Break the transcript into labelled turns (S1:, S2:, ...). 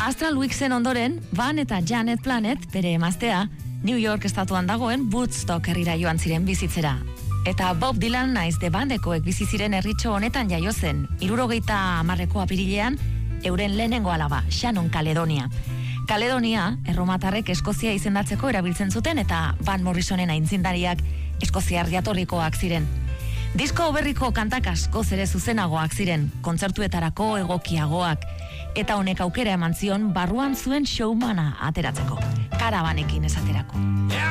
S1: Astral Weeksen ondoren, Van eta Janet Planet, bere emaztea, New York estatuan dagoen Woodstock herrira joan ziren bizitzera. Eta Bob Dylan naiz The Bandekoek bizi ziren herritxo honetan jaio zen, 70ko apirilean, euren lehenengo alaba, Shannon Caledonia. Caledonia, erromatarrek Eskozia izendatzeko erabiltzen zuten eta Van Morrisonen aintzindariak eskoziar jatorrikoak ziren. Disko berriko kantak askoz ere zuzenagoak ziren, kontzertuetarako egokiagoak, eta honek aukera eman zion barruan zuen showmana ateratzeko, karabanekin esaterako.